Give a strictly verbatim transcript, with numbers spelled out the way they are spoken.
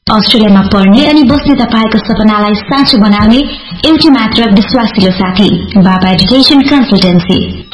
अस्ट्रेलियामा पढ्ने अनि बस्ने तपाईको सपनालाई साँचो बनाउने एउटै मात्र विश्वासिलो साथी बाबा एजुकेशन कन्सल्टेन्सी।